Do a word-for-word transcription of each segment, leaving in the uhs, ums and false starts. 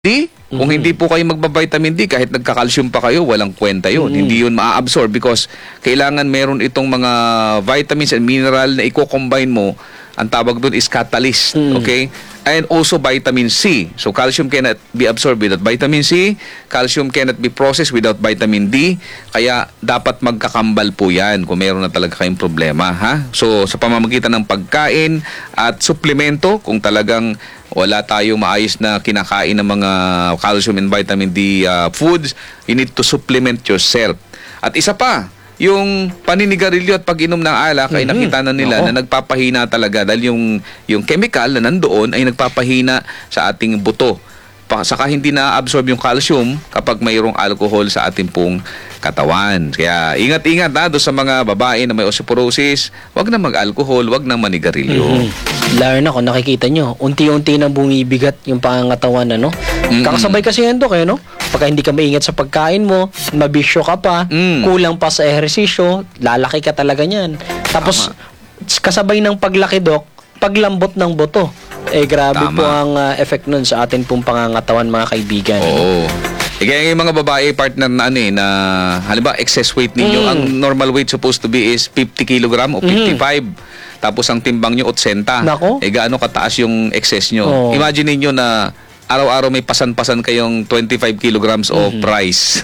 D, kung mm-hmm. hindi po kayo magba-vitamin D, kahit nagka-calcium pa kayo, walang kwenta yun. Mm-hmm. Hindi yun ma-absorb because kailangan meron itong mga vitamins and mineral na i-combine mo. Ang tawag doon is catalyst. Mm-hmm. Okay? And also vitamin C. So calcium cannot be absorbed without vitamin C. Calcium cannot be processed without vitamin D. Kaya dapat magkakambal po yan kung meron na talaga kayong problema. Ha? So sa pamamagitan ng pagkain at suplemento, kung talagang wala tayong maayos na kinakain ng mga calcium and vitamin D uh, foods, you need to supplement yourself. At isa pa, yung paninigarilyo at pag-inom ng alak ay mm-hmm. nakita na nila Oo. na nagpapahina talaga dahil yung, yung chemical na nandoon ay nagpapahina sa ating buto. Pa, saka hindi na-absorb yung calcium kapag mayroong alcohol sa ating pong katawan. Kaya ingat-ingat na doon sa mga babae na may osteoporosis, wag na mag-alcohol, wag na manigarilyo. Mm-hmm. Lalo na kung nakikita nyo, unti-unti nang bumibigat yung pangangatawan, ano? Mm-hmm. Kakasabay kasi yan, Dok, eh, no? Pagka hindi ka maingat sa pagkain mo, mabisyo ka pa, mm. kulang pa sa ehersisyo, lalaki ka talaga niyan. Tapos, Tama. kasabay ng paglaki, Dok, paglambot ng buto. Eh, grabe Tama. po ang uh, effect nun sa atin pong pangangatawan, mga kaibigan. Oo. Eh, kaya yung mga babae, partner na ano eh, na halimbawa excess weight ninyo, mm. ang normal weight supposed to be is fifty kilogram o fifty-five. Mm. Tapos ang timbang nyo, eighty. Nako. Eh, gaano kataas yung excess nyo? Oh. Imagine niyo na araw-araw may pasan-pasan kayong twenty-five kilograms mm-hmm. of rice.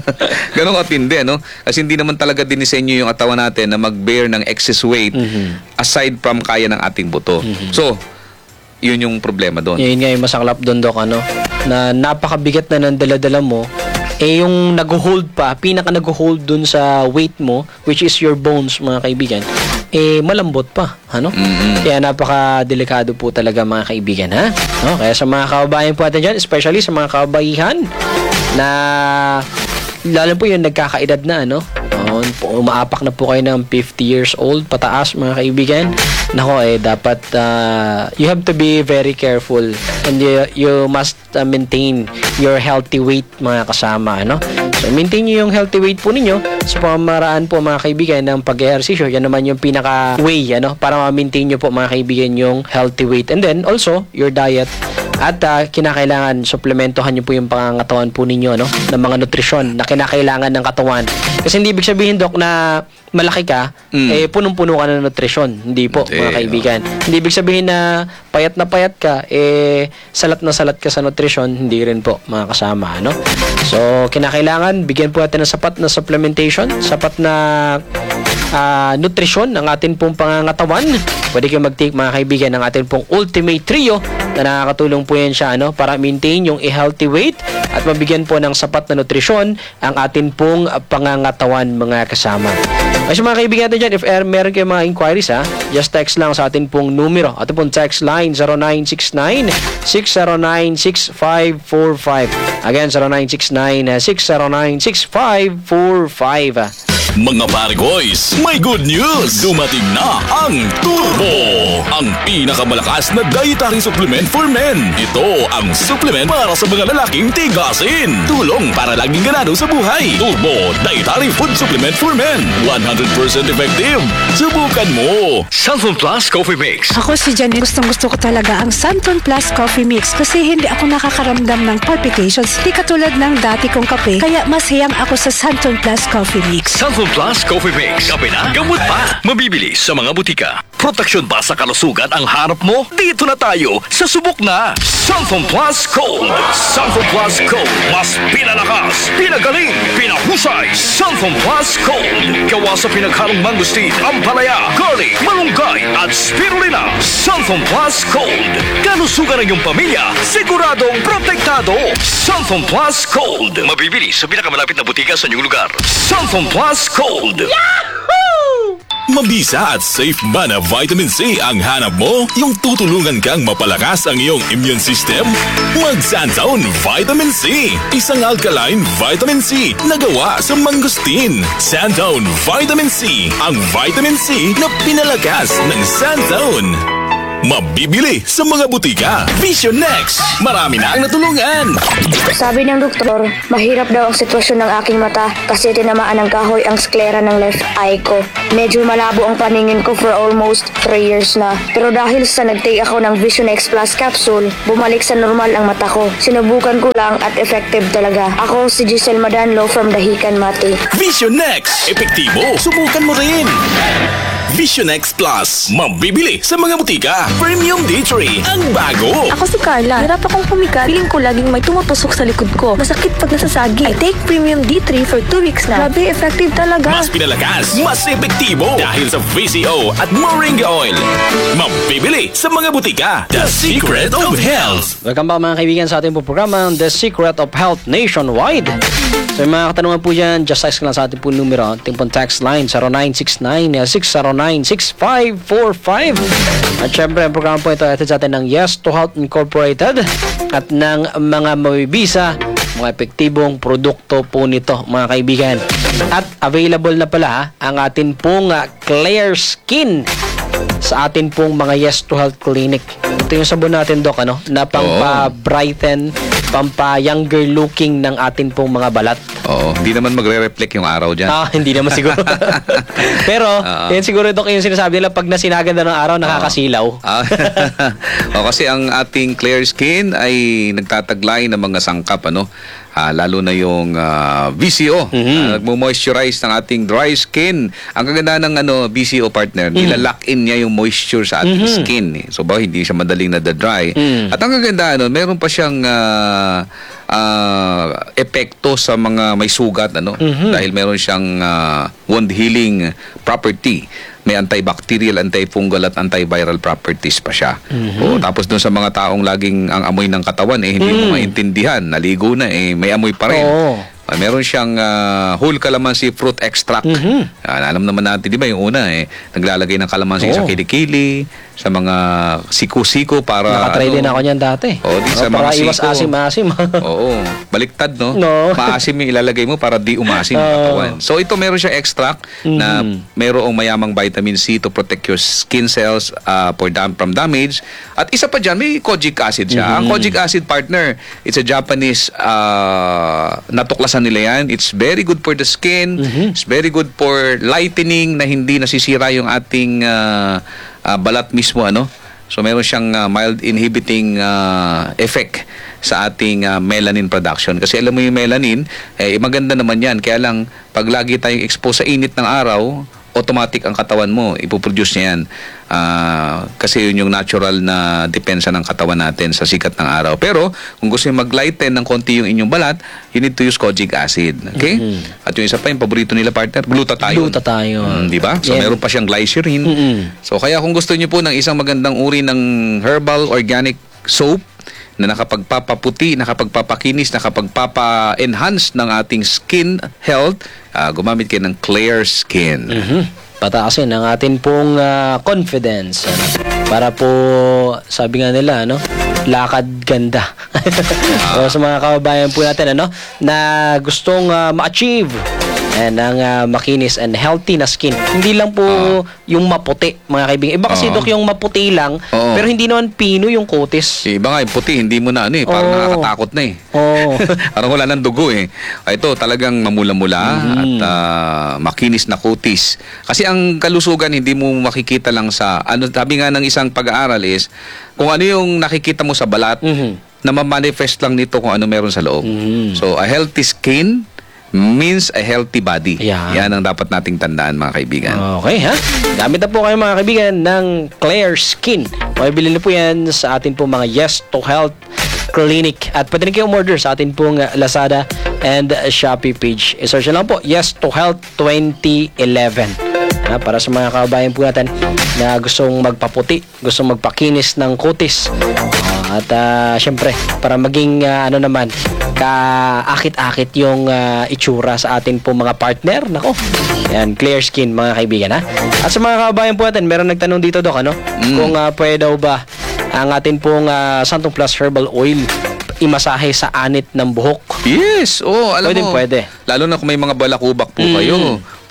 Ganun katindi, no? Kasi hindi naman talaga dinisenyo yung katawan natin na mag-bear ng excess weight mm-hmm. aside from kaya ng ating buto. Mm-hmm. So, yun yung problema doon. Yun nga yung masaklap doon, Dok, ano? Na napakabigat na ng dala-dala mo, eh yung nag-hold pa, pinaka nag-hold dun sa weight mo, which is your bones, mga kaibigan, eh malambot pa, ano? Mm-hmm. Kaya napaka-delikado po talaga, mga kaibigan, ha? No? Kaya sa mga kababayan po natin dyan, especially sa mga kababaihan na lalo po yung nagkakaedad na, ano? Umaapak na po kayo ng fifty years old pataas, mga kaibigan. Nako, eh dapat uh, you have to be very careful and you, you must uh, maintain your healthy weight, mga kasama, ano? So maintain niyo yung healthy weight po ninyo sa pamamaraan po, mga kaibigan, ng pag-ehersisyo. Yan naman yung pinaka way, ano, para ma-maintain niyo po, mga kaibigan, yung healthy weight. And then also your diet. At uh, kinakailangan suplementohan niyo po yung pangangatawan po ninyo, no, ng mga nutrisyon na kinakailangan ng katawan. Kasi hindi ibig sabihin, Dok, na malaki ka, mm. eh punong-puno ka ng nutrisyon. Hindi po, okay, mga kaibigan. Oh. Hindi ibig sabihin na payat na payat ka, eh salat na salat ka sa nutrisyon. Hindi rin po, mga kasama, no? So, kinakailangan bigyan po natin ng sapat na supplementation, sapat na uh, nutrisyon ng atin pong pangangatawan. Pwede kayo mag-take, mga kaibigan, ng atin pong Ultimate Trio na nakakatulong po yan siya, ano, para maintain yung healthy weight at mabigyan po ng sapat na nutrisyon ang atin pong pangangatawan, mga kasama. Ay, so mga kaibigan natin dyan, if er, meron kayo mga inquiries, ha, just text lang sa atin pong numero. Atin pong text line zero nine six nine, six zero nine, six five four five. Again, zero nine six nine, six zero nine, six five four five. Mga pare boys, may good news! Dumating na ang Turbo! Ang pinakamalakas na dietary supplement for men. Ito ang supplement para sa mga lalaking tigasin. Tulong para laging ganado sa buhay. Turbo Dietary Food Supplement for Men. one hundred percent effective. Subukan mo! Santon Plus Coffee Mix. Ako si Janet. Gustong gusto ko talaga ang Santon Plus Coffee Mix kasi hindi ako nakakaramdam ng palpitations. Di katulad ng dati kong kape. Kaya mas hiyang ako sa Santon Plus Coffee Mix. Santon Plus Coffee Mix. Kape na, gamot pa. Mabibili sa mga butika. Proteksyon ba sa kalusugan ang hanap mo? Dito na tayo sa subok na Santon Plus Cold. Santon Plus Cold. Mas pinalakas, pinagaling, pinahusay. Santon Plus Cold. Gawa sa pinaghalong mangustin, ampalaya, garlic, malunggay at spirulina. Santon Plus Cold. Kalusugan ng iyong pamilya, siguradong protektado. Santon Plus Cold. Mabibili sa pinakamalapit na butika sa inyong lugar. Santon Plus Cold. Yahoo! Mabisa at safe ba na vitamin C ang hanap mo? Yung tutulungan kang mapalakas ang iyong immune system? Mag-Santown Vitamin C. Isang alkaline vitamin C na gawa sa mangustin. Santown Vitamin C. Ang vitamin C na pinalakas ng Santown. Mabibili sa mga butika. Vision Next. Marami na ang natulungan. Sabi ng doktor, mahirap daw ang sitwasyon ng aking mata kasi tinamaan ng kahoy ang sklera ng left eye ko. Medyo malabo ang paningin ko for almost three years na. Pero dahil sa nag-take ako ng Vision X Plus capsule, bumalik sa normal ang mata ko. Sinubukan ko lang at effective talaga. Ako si Giselle Madanlo from Dahican, Mati. Vision Next. Epektibo. Subukan mo rin. Vision X Plus. Mabibili sa mga butika. Premium D three. Ang bago. Ako si Carla. Hirap akong pumikat. Feeling ko laging may tumutusok sa likod ko. Masakit pag nasasagi. I take Premium D three for two weeks na. Grabe, effective talaga. Mas pinalakas, mas epektibo dahil sa V C O at Moringa Oil. Mabibili sa mga butika. The Secret of Health. Welcome back mga kaibigan sa ating po programa The Secret of Health Nationwide. So yung mga katanungan po dyan, just text lang sa ating po numero. Ating po text line zero nine six nine six zero nine six five four five. At syempre ang programa po ito ay sa atin ng Yes to Health Incorporated at ng mga mabibisa, mga epektibong produkto po nito mga kaibigan. At available na pala ha, ang atin pong uh, Clear Skin sa atin pong mga Yes to Health Clinic. Ito yung sabon natin, Doc, ano? Na pampa-brighten, pampa-younger looking ng atin pong mga balat. Oo, hindi naman magre-reflect yung araw dyan. Ah, hindi naman siguro. Pero, Oo. yan siguro, Doc, yung sinasabi nila, pag nasinagan na ng araw, nakakasilaw. Ah, o, kasi ang ating Clear Skin ay nagtataglay ng mga sangkap, ano? Ah, lalo na yung ah, V C O. Ah, nagmo-moisturize ng ating dry skin. Ang kaganda ng ano, V C O partner, nilalock in niya yung moisture sa ating skin. Eh. So ba hindi siya madaling na-dry. At ang kaganda ano, meron pa siyang ah, ah, epekto sa mga may sugat ano dahil meron siyang ah, wound healing property. May antibacterial, antifungal at antiviral properties pa siya. O, tapos dun sa mga taong laging ang amoy ng katawan eh hindi mo maintindihan, naligo na eh may amoy pa rin. Oo. Uh, meron siyang uh, whole calamansi fruit extract. Uh, alam naman natin, di ba, yung una eh, naglalagay ng calamansi Oo. sa kilikili, sa mga siku-siku para... Nakatry din ako niyan dati. Oo, di sa Oh, para mga iwas siko. asim-asim. Oo, baliktad, no? No. Maasim yung ilalagay mo para di umasim yung Oo. katawan. So, ito meron siyang extract na merong mayamang vitamin C to protect your skin cells uh, for dam from damage. At isa pa dyan, may kojic acid siya. Ang kojic acid, partner, it's a Japanese uh, natuklasan nila yan. It's very good for the skin. It's very good for lightening na hindi nasisira yung ating uh, uh, balat mismo, ano? So meron siyang uh, mild inhibiting uh, effect sa ating uh, melanin production. Kasi alam mo yung melanin, eh, maganda naman yan. Kaya lang, pag lagi tayong expose sa init ng araw, automatic ang katawan mo, ipoproduce niya yan. Uh, kasi yun yung natural na depensa ng katawan natin sa sikat ng araw. Pero, kung gusto nyo mag-lighten ng konti yung inyong balat, you need to use kojic acid. Okay? Mm-hmm. At yung isa pa, yung paborito nila, partner, glutathione. Glutathione. Mm, di ba? So, Yeah. meron pa siyang glycerin. Mm-hmm. So, kaya kung gusto nyo po ng isang magandang uri ng herbal organic soap, na nakapagpapaputi, nakapagpapakinis, nakapagpapa-enhance ng ating skin health, uh, gumamit kayo ng Clear Skin. Mhm. Pataasin ang atin pong ah, confidence. Ano? Para po, sabi nga nila, ano, lakad ganda. So, sa mga kababayan po natin, ano, na gustong ah, ma-achieve and ang ah, makinis and healthy na skin. Hindi lang po yung maputi, mga kaibigan. Iba kasi, Oo. Dok, yung maputi lang, Oo. pero hindi naman pino yung kutis. Yung iba nga, yung puti, hindi mo na ano eh, parang Oo. nakakatakot na eh. Oo. Parang wala ng dugo eh. Ah, Ito talagang mamula-mula at ah, makinis na kutis. Kasi ang kalusugan hindi mo makikita lang sa, ano, sabi nga ng isang pag-aaral is, kung ano yung nakikita mo sa balat, Mhm. na ma-manifest lang nito kung ano meron sa loob. Mhm. So, a healthy skin means a healthy body. Yan. Yan ang dapat nating tandaan, mga kaibigan. Okay, ha? Gamit na po kayo, mga kaibigan, ng Clear Skin. Makibili na po yan sa atin po mga Yes to Health Clinic. At pwede rin kayong order sa atin pong uh, Lazada and uh, Shopee page. I-search na lang po, Yes to Health twenty eleven. Ha, para sa mga kababayan po natin na gustong magpaputi, gustong magpakinis ng kutis. Uh, at uh, syempre, para maging uh, ano naman, kaakit-akit yung uh, itsura sa atin po mga partner. Nako, yan, Clear Skin, mga kaibigan, ha? At sa mga kababayan po natin, meron nagtanong dito, Dok, ano? Kung uh, pwede daw ba ang atin pong uh, Santong Plus Herbal Oil imasahe sa anit ng buhok. Yes, oh, alam Pwede, mo. pwede. Lalo na kung may mga balakubak po kayo.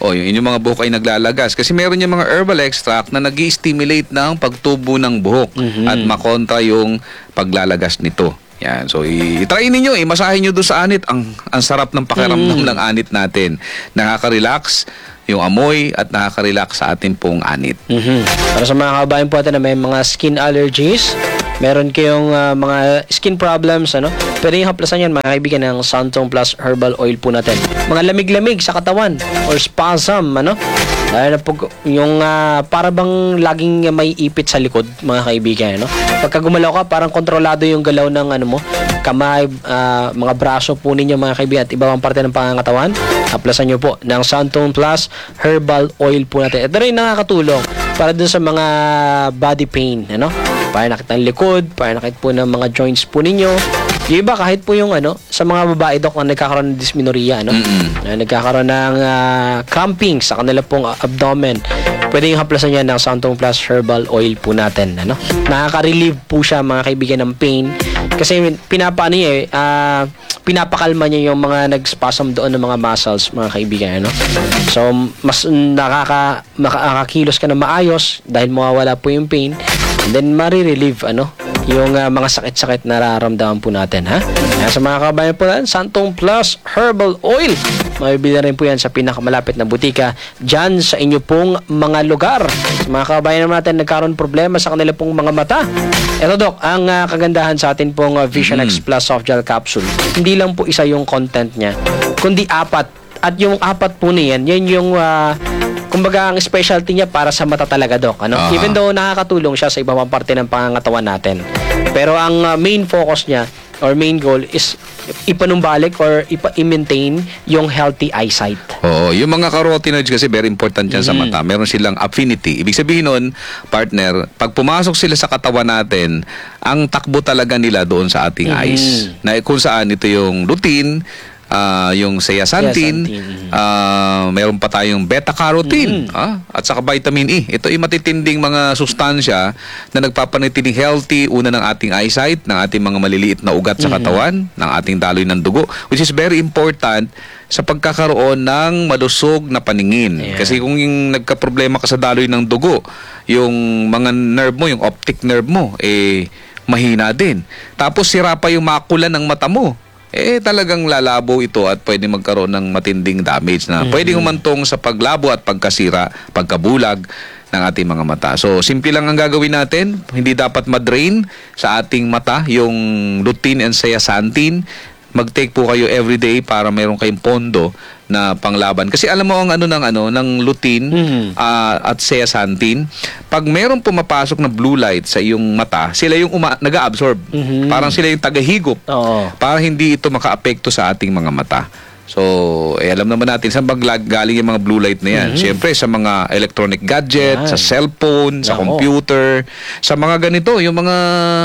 O, yung inyong mga buhok ay naglalagas. Kasi meron yung mga herbal extract na nag-i-stimulate ng pagtubo ng buhok at makontra yung paglalagas nito. Yan. So, i-try ninyo, i-masahe nyo doon sa anit. Ang, ang sarap ng pakiramdam ng anit natin. Nakaka-relax yung amoy at nakaka-relax sa atin pong anit. Mhm. Para sa mga kabayan po natin na may mga skin allergies, meron kayong uh, mga skin problems, ano? Pwede yung haplasan yan, mga kaibigan, ng Santon Plus Herbal Oil po natin. Mga lamig-lamig sa katawan or spasm, ano? Dahil na po, yung uh, para bang laging may ipit sa likod, mga kaibigan, ano? Pagka gumalaw ka, parang kontrolado yung galaw ng ano mo, kamay, uh, mga braso po ninyo, mga kaibigan, at iba pang parte ng pangangatawan. Haplasan nyo po ng Santon Plus Herbal Oil po natin. Ito rin nakakatulong para dun sa mga body pain, ano? Para nakita ng likod, para nakita po ng mga joints po ninyo. Yung iba, kahit po yung ano, sa mga babae dok na nagkakaroon ng dysmenorrhea, ano? Na nagkakaroon ng uh, cramping sa kanila pong uh, abdomen. Pwede yung haplasan yan ng Santon Plus Herbal Oil po natin, ano? Nakaka-relieve po siya, mga kaibigan, ng pain. Kasi pinapaano niya eh, uh, pinapakalma niya yung mga nag-spasm doon ng mga muscles, mga kaibigan, ano? So, mas nakaka, makakakilos ka na maayos dahil mawawala po yung pain. And then, marirelieve, ano? Yung uh, mga sakit-sakit na nararamdaman po natin, ha? Kaya sa mga kabayan po natin, Santon Plus Herbal Oil. Mabibili rin po yan sa pinakamalapit na butika dyan sa inyo pong mga lugar. Sa mga kabayan natin, nagkaroon problema sa kanila pong mga mata. Ito, Dok, ang uh, kagandahan sa atin pong uh, Vision X Plus Soft Gel Capsule. Hindi lang po isa yung content niya, kundi apat. At yung apat po niyan, yan yung uh, kumbaga ang specialty niya para sa mata talaga, Dok, ano? Aha. Even though nakakatulong siya sa iba pang parte ng pangangatawan natin. Pero ang uh, main focus niya or main goal is ipanumbalik or ipa- i-maintain yung healthy eyesight. Oo, yung mga carotenoids kasi very important yan sa mata. Meron silang affinity. Ibig sabihin nun, partner, pag pumasok sila sa katawan natin, ang takbo talaga nila doon sa ating eyes. Na kung saan ito yung lutein, Uh, yung zeaxanthin, Zeaxanthin. uh, meron pa tayong beta-carotene, ah, at saka vitamin E. Ito ay matitinding mga sustansya na nagpapanatiling healthy, una ng ating eyesight, ng ating mga maliliit na ugat sa katawan, ng ating daloy ng dugo, which is very important sa pagkakaroon ng malusog na paningin. Yeah. Kasi kung yung nagka-problema ka sa daloy ng dugo, yung mga nerve mo, yung optic nerve mo, eh, mahina din. Tapos sira pa yung makula ng mata mo. Eh talagang lalabo ito at pwede magkaroon ng matinding damage na mm-hmm. pwedeng humantong sa paglabo at pagkasira, pagkabulag ng ating mga mata. So, simple lang ang gagawin natin. Hindi dapat madrain sa ating mata yung lutein and zeaxanthin. Mag-take po kayo everyday para meron kayong pondo na panglaban. Kasi alam mo ang ano ng ano ng lutein Mm-hmm. uh, at zeaxanthin, pag meron pumapasok na blue light sa iyong mata, sila yung uma- nag-absorb. Mm-hmm. Parang sila yung tagahigop. Oo. Para hindi ito makaapekto sa ating mga mata. So, eh, alam naman natin saan galing yung mga blue light na yan. Mm-hmm. Siyempre, sa mga electronic gadget, Yan. sa cellphone, sa Nako. computer, sa mga ganito, yung mga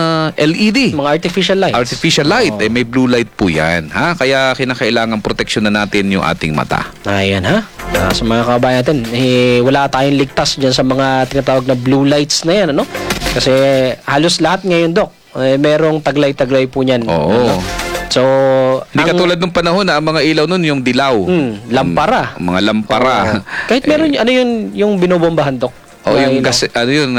L E D. Mga artificial lights. Artificial light, Oo. eh, may blue light po yan. Ha? Kaya kinakailangan proteksyon na natin yung ating mata. Ayan, ha? Ah, sa mga kabayan natin, eh, wala tayong ligtas dyan sa mga tinatawag na blue lights na yan, ano? Kasi halos lahat ngayon, Dok, eh, merong taglay-taglay po niyan. Oo. Ano? So, Hindi ang- katulad nung panahon na ang mga ilaw nun yung dilaw. Hmm, lampara. Mm, mga lampara. Oo. Kahit meron, ano yun, yung binobombahan, Dok? O Na yung ilaw. gas, ano yun,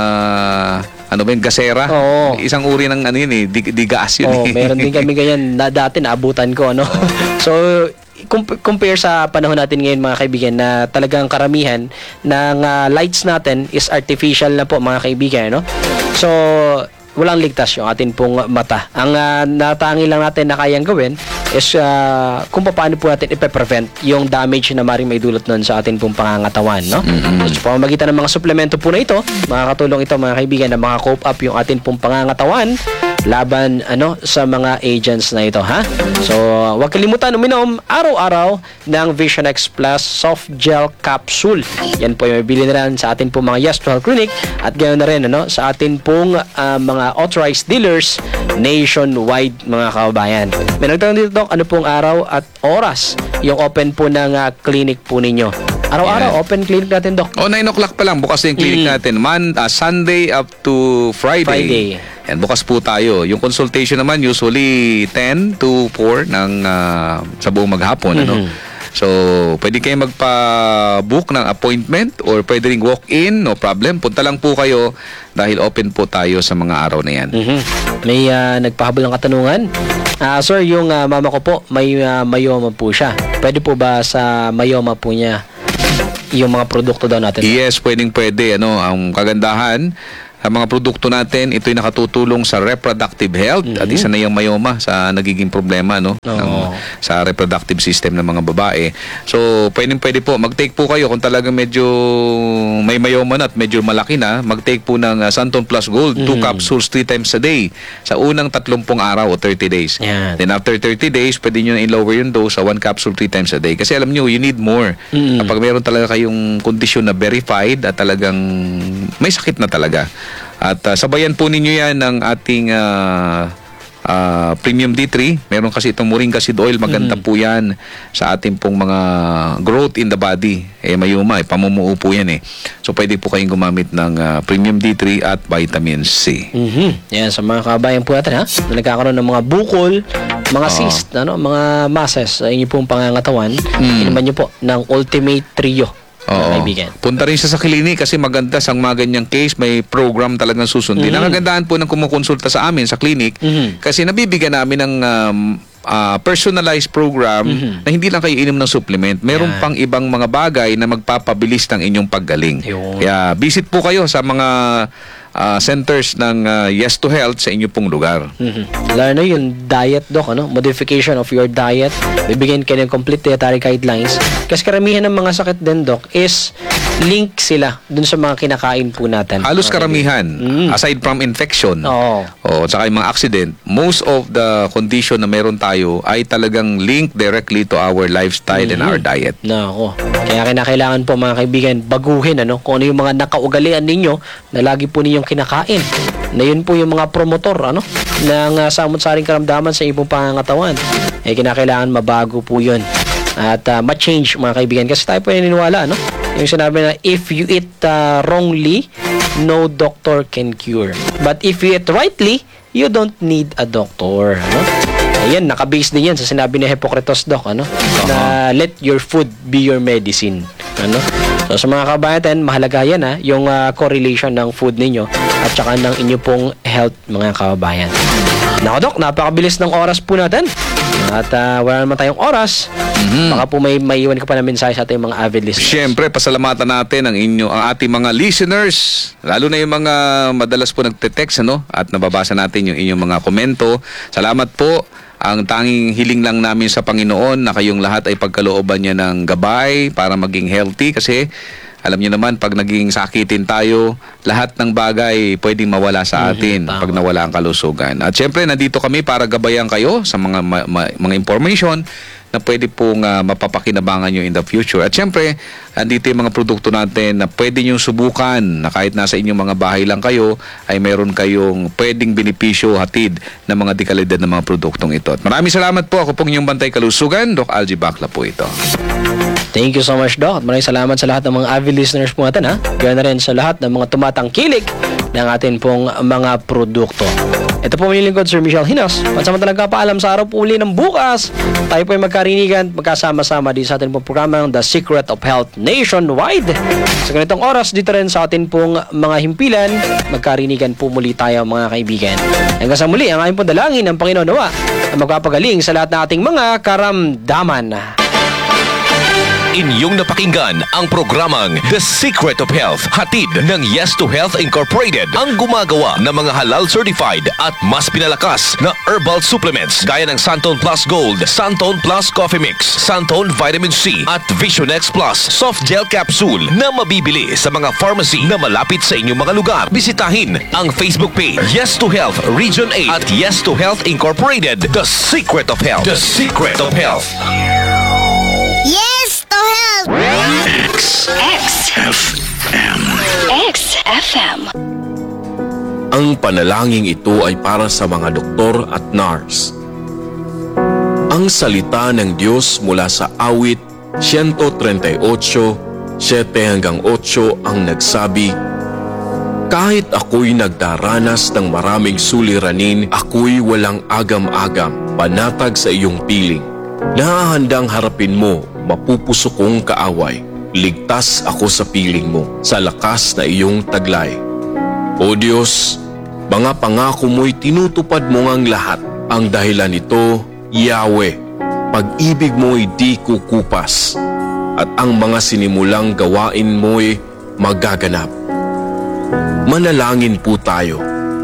ah, ano ba yung gasera? Oo. Isang uri ng ano yun eh, di, di gas yun Oh, eh. meron din kami ganyan na dati naabutan ko, ano. So, comp- compare sa panahon natin ngayon, mga kaibigan, na talagang karamihan ng ah, lights natin is artificial na po, mga kaibigan, no? So, walang ligtas yung atin pong mata. Ang uh, natangi lang natin na kayang gawin is uh, kung paano po natin ipe-prevent yung damage na maring may dulot nun sa atin pong pangangatawan, no? Mm-hmm. So, pamamagitan ng mga suplemento po na ito, makakatulong ito, mga kaibigan, na maka-cope up yung atin pong pangangatawan laban ano sa mga agents na ito, ha? So, huwag kalimutan uminom araw-araw ng Vision X Plus Soft Gel Capsule. Yan po yung mabili na rin sa atin pong mga Yes to Health Clinic at ganoon na rin ano, sa atin pong uh, mga authorized dealers nationwide, mga kababayan. May nagtanong dito, Dok, ano pong araw at oras yung open po ng uh, clinic po ninyo? Araw-araw, Yan. open clinic natin, Dok. O, nine o'clock pa lang, bukas na yung clinic Mm. natin. Man, uh, Sunday up to Friday. Friday. Yan, bukas po tayo. Yung consultation naman, usually ten to four ng, uh, sa buong maghapon. Ano? So, pwede kayo magpa-book ng appointment or pwede ring walk-in, no problem. Punta lang po kayo dahil open po tayo sa mga araw na yan. Mhm. May ah, nagpahabol ng katanungan. Ah, sir, yung ah, mama ko po, may ah, myoma po siya. Pwede po ba sa myoma po niya yung mga produkto daw natin? Yes, pwedeng pwede. Ano, ang kagandahan, ang mga produkto natin, ito'y nakatutulong sa reproductive health at isa na yung myoma sa nagiging problema no Oo. ng, sa reproductive system ng mga babae. So, pwedeng pwede po mag-take po kayo kung talagang medyo may myoma na at medyo malaki na, mag-take po ng uh, Santon Plus Gold, two capsules three times a day sa unang tatlumpung araw o thirty days. Yan. Then after thirty days, pwede nyo na i-lower yung dose sa one capsule three times a day. Kasi alam nyo, you need more. Mm. Kapag meron talaga kayong kondisyon na verified at talagang may sakit na talaga. At uh, sabayan po ninyo yan ng ating uh, uh, Premium D three. Meron kasi itong Moringa Seed Oil. Maganda Mm. po yan sa ating pong mga growth in the body. Eh, mayuma, eh, pamumuo po yan eh. So, pwede po kayong gumamit ng uh, Premium D three at Vitamin C. Mhm. Yan, sa mga kabayan po natin ha, na nagkakaroon ng mga bukol, mga Oo. cyst, ano, mga masses sa inyo pong pangangatawan, Mm. inuman nyo po ng Ultimate Trio. mga Oo. kaibigan. Punta rin siya sa klinik kasi maganda sa mga ganyang case, may program talagang susundin. Mhm. Ang kagandahan po ng kumukonsulta sa amin sa klinik, Mhm. kasi nabibigyan namin ng um, ah, personalized program Mhm. na hindi lang kayo inom ng supplement. Meron Yan. pang ibang mga bagay na magpapabilis ng inyong paggaling. Yun. Kaya visit po kayo sa mga ah, centers ng ah, Yes to Health sa inyong pong lugar. Mhm. Lalo na yung diet, doc, ano? Modification of your diet. Bibigyan kayo ng complete dietary guidelines. Kasi karamihan ng mga sakit din, doc, is link sila dun sa mga kinakain po natin. Halos Mga karamihan, Mm. aside from infection, Oo. o saka yung mga accident, most of the condition na meron tayo ay talagang linked directly to our lifestyle and our diet. Nako. Kaya kinakailangan po mga kaibigan baguhin ano kung ano yung mga nakaugalian ninyo na lagi po ninyong kinakain. Na yun po yung mga promotor ano ng uh, samot-saring karamdaman sa ibong pangangatawan. Eh kinakailangan mabago po yun. At uh, ma-change mga kaibigan kasi tayo po naniniwala ano. Yung sinabi na if you eat uh, wrongly, no doctor can cure. But if you eat rightly, you don't need a doctor. Ano? Ayan, nakabase din yan sa sinabi ni Hippocrates, Doc, ano? Na let your food be your medicine. Ano? So, sa mga kabayan, mahalaga yan, ha? Yung uh, correlation ng food ninyo at saka ng inyo pong health, mga kabayan. Nako, Doc, napakabilis ng oras po natin. At uh, wala naman tayong oras. Baka po may maiwan ka pa na mensahe sa ating mga avid listeners. Siyempre, pasalamatan natin ang inyo, ang ating mga listeners, lalo na yung mga madalas po nagte-text, ano? At nababasa natin yung inyong mga komento. Salamat po. Ang tanging hiling lang namin sa Panginoon na kayong lahat ay pagkalooban niya ng gabay para maging healthy kasi alam niyo naman pag naging sakitin tayo, lahat ng bagay pwedeng mawala sa atin Mhm, tama. pag nawala ang kalusugan. At syempre nandito kami para gabayan kayo sa mga ma- ma- mga information na pwede pong uh, mapapakinabangan nyo in the future. At syempre, andito yung mga produkto natin na pwede nyo subukan na kahit nasa inyong mga bahay lang kayo, ay meron kayong pwedeng benepisyo hatid ng mga dekalidad ng mga produktong ito. At maraming salamat po. Ako pong inyong Bantay Kalusugan, Doc Algie Bacla po ito. Thank you so much, Doc. At maraming salamat sa lahat ng mga avid listeners po natin, ha? Ganoon na rin sa lahat ng mga tumatangkilik ng atin pong mga produkto. Ito po ang lingkod, Sir Michelle Hinos. Pansamantalang kapaalam sa araw po uli ng bukas. Tayo po ay magkarinigan, magkasama-sama din sa atin pong programang The Secret of Health Nationwide. Sa ganitong oras, dito rin sa atin pong mga himpilan, magkarinigan po muli tayo mga kaibigan. Hanggang sa muli, ang aming pong dalangin ng Panginoon nawa na magpapagaling sa lahat ng ating mga karamdaman. Inyong napakinggan ang programang The Secret of Health, hatid ng Yes to Health Incorporated, ang gumagawa ng mga halal certified at mas pinalakas na herbal supplements gaya ng Santon Plus Gold, Santon Plus Coffee Mix, Santon Vitamin C at Visionex Plus Soft Gel Capsule na mabibili sa mga pharmacy na malapit sa inyong mga lugar. Bisitahin ang Facebook page Yes to Health Region eight at Yes to Health Incorporated, The Secret of Health. The Secret of Health. Yes to help! X F M. X F M. Ang panalangin ito ay para sa mga doktor at nurse. Ang salita ng Diyos mula sa awit one thirty-eight, seven hanggang eight ang nagsabi, kahit ako'y nagdaranas ng maraming suliranin, ako'y walang agam-agam, panatag sa iyong piling. Nahahandang harapin mo, mapupuso kong kaaway. Ligtas ako sa piling mo, sa lakas na iyong taglay. O Diyos, mga pangako mo'y tinutupad mo ngang lahat. Ang dahilan nito, Yahweh, pag-ibig mo'y di kukupas, at ang mga sinimulang gawain mo'y magaganap. Manalangin po tayo.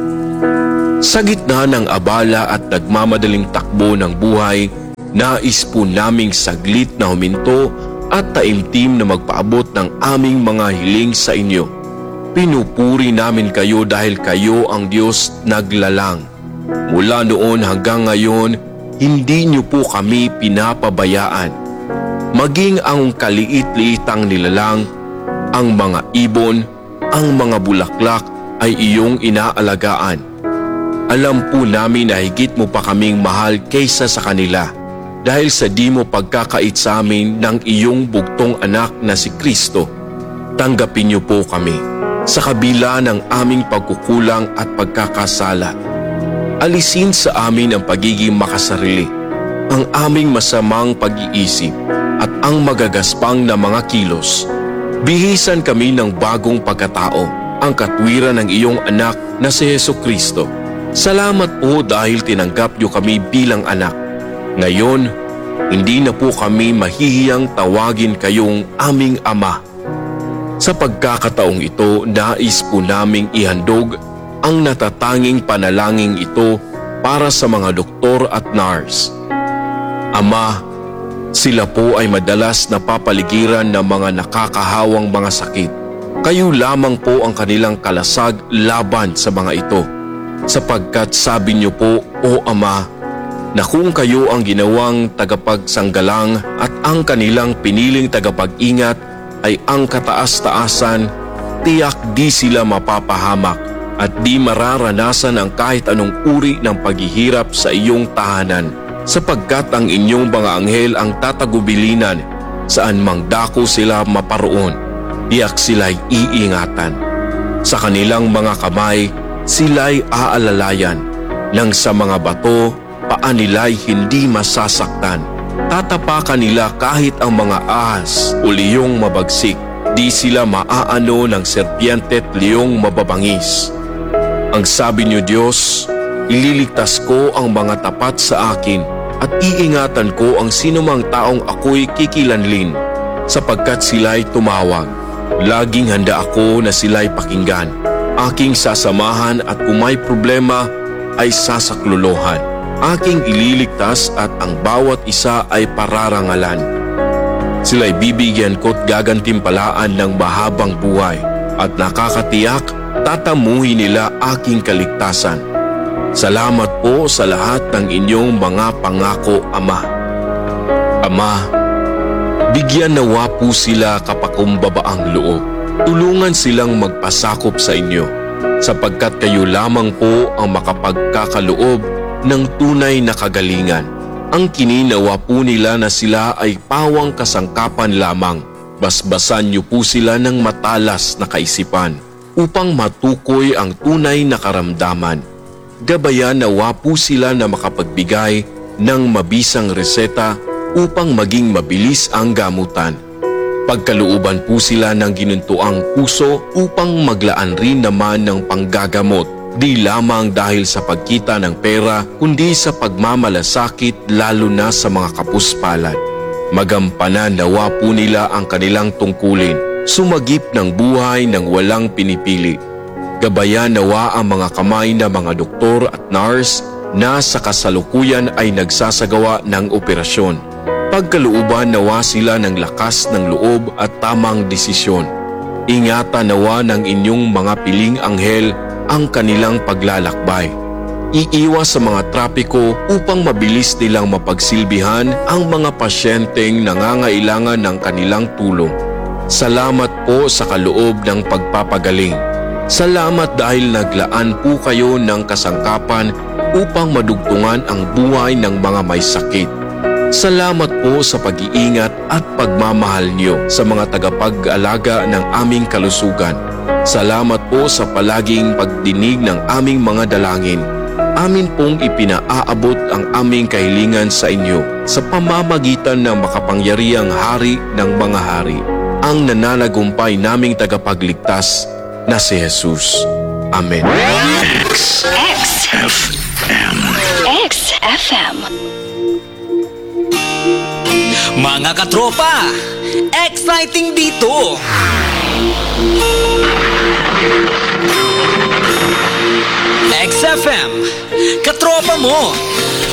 Sa gitna ng abala at nagmamadaling takbo ng buhay, nais po naming saglit na huminto at taimtim na magpaabot ng aming mga hiling sa inyo. Pinupuri namin kayo dahil kayo ang Diyos naglalang. Mula noon hanggang ngayon, hindi niyo po kami pinapabayaan. Maging ang kaliit-liitang nilalang, ang mga ibon, ang mga bulaklak ay iyong inaalagaan. Alam po namin na higit mo pa kaming mahal kaysa sa kanila. Dahil sa di mo pagkakait sa amin ng iyong bugtong anak na si Kristo, tanggapin niyo po kami sa kabila ng aming pagkukulang at pagkakasala. Alisin sa amin ang pagiging makasarili, ang aming masamang pag-iisip at ang magagaspang na mga kilos. Bihisan kami ng bagong pagkatao, ang katwiran ng iyong anak na si Jesucristo. Salamat po dahil tinanggap niyo kami bilang anak. Ngayon, hindi na po kami mahihiyang tawagin kayong aming Ama. Sa pagkakataong ito, nais po naming ihandog ang natatanging panalangin ito para sa mga doktor at nurse. Ama, sila po ay madalas napapaligiran ng mga nakakahawang mga sakit. Kayo lamang po ang kanilang kalasag laban sa mga ito. Sapagkat sabi niyo po, O Ama, na kung kayo ang ginawang tagapagsanggalang at ang kanilang piniling tagapag-ingat ay ang kataas-taasan, tiyak di sila mapapahamak at di mararanasan ang kahit anong uri ng paghihirap sa iyong tahanan, sapagkat ang inyong mga anghel ang tatagubilinan saan mang dako sila maparoon, tiyak sila'y iingatan. Sa kanilang mga kamay, sila'y aalalayan, nang sa mga bato, paan nila'y hindi masasaktan. Tatapakan nila kahit ang mga ahas o liyong mabagsik. Di sila maaano ng serpiente at liyong mababangis. Ang sabi niyo Diyos, ililigtas ko ang mga tapat sa akin at iingatan ko ang sinumang taong ako'y kikilanlin, sapagkat sila'y tumawag. Laging handa ako na sila'y pakinggan. Aking sasamahan at kung may problema ay sasaklolohan. Aking ililigtas at ang bawat isa ay pararangalan. Sila'y bibigyan ko't gagantimpalaan ng mahabang buhay at nakakatiyak tatamuhin nila aking kaligtasan. Salamat po sa lahat ng inyong mga pangako, Ama. Ama, bigyan nawa po sila kapakumbabaang loob. Tulungan silang magpasakop sa inyo, sapagkat kayo lamang po ang makapagkakaloob ng tunay na kagalingan. Ang kininawa po nila na sila ay pawang kasangkapan lamang. Basbasan niyo po sila ng matalas na kaisipan upang matukoy ang tunay na karamdaman. Gabayan nawa po sila na makapagbigay ng mabisang reseta upang maging mabilis ang gamutan. Pagkalooban po sila ng ginuntuang puso upang maglaan rin naman ng panggagamot. Di lamang dahil sa pagkita ng pera, kundi sa pagmamalasakit lalo na sa mga kapuspalad. Magampanan nawa po nila ang kanilang tungkulin, sumagip ng buhay ng walang pinipili. Gabayan nawa ang mga kamay na mga doktor at nurse na sa kasalukuyan ay nagsasagawa ng operasyon. Pagkalooban nawa sila ng lakas ng loob at tamang desisyon. Ingatan nawa ng inyong mga piling anghel ang kanilang paglalakbay. Iiwas sa mga trapiko upang mabilis nilang mapagsilbihan ang mga pasyenteng nangangailangan ng kanilang tulong. Salamat po sa kaloob ng pagpapagaling. Salamat dahil naglaan po kayo ng kasangkapan upang madugtungan ang buhay ng mga may sakit. Salamat po sa pag-iingat at pagmamahal niyo sa mga tagapag-alaga ng aming kalusugan. Salamat po sa palaging pagdinig ng aming mga dalangin. amin pong ipinaaabot ang aming kahilingan sa inyo sa pamamagitan ng makapangyarihang Hari ng mga hari, ang nananagumpay naming tagapagligtas na si Jesus. Amen. X F M. X F M. Mga katropa, exciting dito! X F M, katropa mo!